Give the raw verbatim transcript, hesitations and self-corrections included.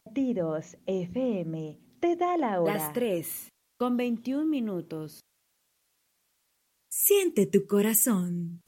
Latidos F M te da la hora. Las tres, con veintiún minutos. Siente tu corazón.